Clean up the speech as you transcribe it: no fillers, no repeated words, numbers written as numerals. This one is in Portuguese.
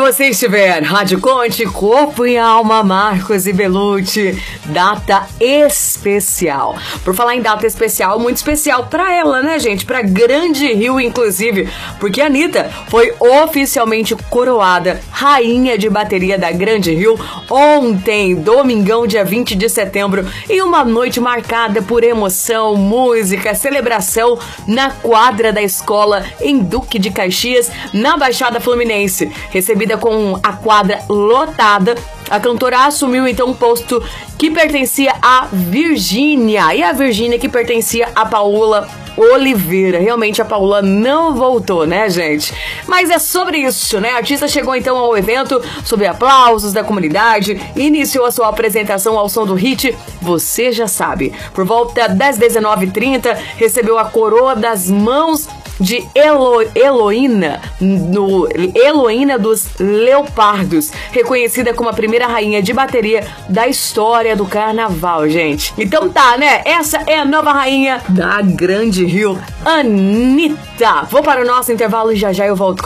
você estiver, Rádio Conte, Corpo e Alma, Marcos e Belucci, data especial. Por falar em data especial, muito especial pra ela, né, gente? Pra Grande Rio, inclusive, porque a Anitta foi oficialmente coroada rainha de bateria da Grande Rio ontem, domingão, dia 20 de setembro, em uma noite marcada por emoção, música, celebração na quadra da escola em Duque de Caxias, na Baixada Fluminense. Recebida com a quadra lotada, a cantora assumiu então um posto que pertencia a Virgínia, e a Virgínia que pertencia a Paola Oliveira. Realmente a Paola não voltou, né, gente? Mas é sobre isso, né? A artista chegou então ao evento sob aplausos da comunidade e iniciou a sua apresentação ao som do hit Você Já Sabe. Por volta das 19h30, recebeu a coroa das mãos de Heloína dos Leopardos, reconhecida como a primeira rainha de bateria da história do carnaval, gente. Então tá, né? Essa é a nova rainha da Grande Rio, Anitta. Vou para o nosso intervalo e já já eu volto.